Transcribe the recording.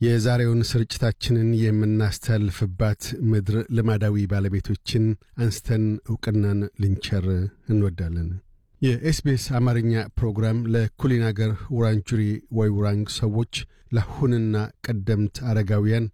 የዛሬውን ስርጭታችንን የምናስተላልፍባት ምድር ልማዳዊ ባለቤቶችን አንስተን ዕውቅናን ልንቸር እንወዳለን። የኤስቢኤስ አማርኛ ፕሮግራም ለኩሊን አገር ውራንጁሪ ወይ ውራንግ ሰዎች ለሁንና ቀደምት አረጋውያን